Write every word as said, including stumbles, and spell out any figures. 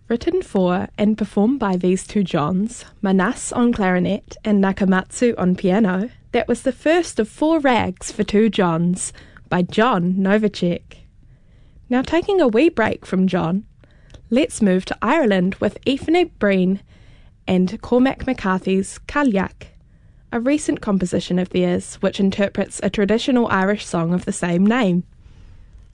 Written for and performed by these two Johns, Manas on clarinet and Nakamatsu on piano, that was the first of four rags for two Johns by John Novacek. Now, taking a wee break from John, let's move to Ireland with Aoife Breen and Cormac McCarthy's Cailleach, a recent composition of theirs which interprets a traditional Irish song of the same name.